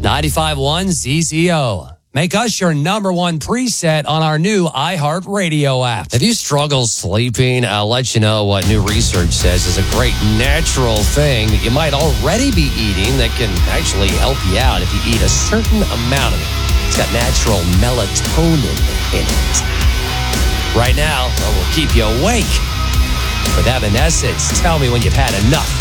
95.1 ZZO. Make us your number one preset on our new iHeartRadio app. If you struggle sleeping, I'll let you know what new research says is a great natural thing that you might already be eating that can actually help you out if you eat a certain amount of it. It's got natural melatonin in it. Right now, we'll keep you awake with Evanescence. Tell me when you've had enough.